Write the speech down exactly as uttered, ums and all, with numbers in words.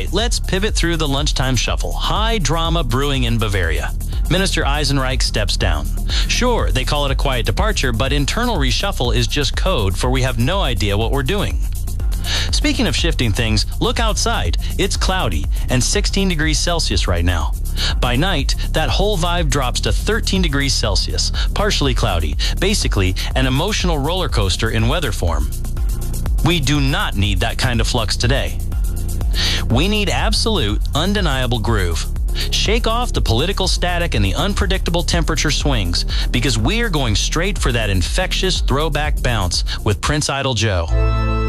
right, let's pivot through the lunchtime shuffle. High drama brewing in Bavaria. Minister Eisenreich steps down. Sure, they call it a quiet departure, but internal reshuffle is just code for we have no idea what we're doing. Speaking of shifting things, look outside. It's cloudy and sixteen degrees Celsius right now. By night, that whole vibe drops to thirteen degrees Celsius, partially cloudy, basically an emotional roller coaster in weather form. We do not need that kind of flux today. We need absolute, undeniable groove. Shake off the political static and the unpredictable temperature swings, because we are going straight for that infectious throwback bounce with Prince Idol Joe.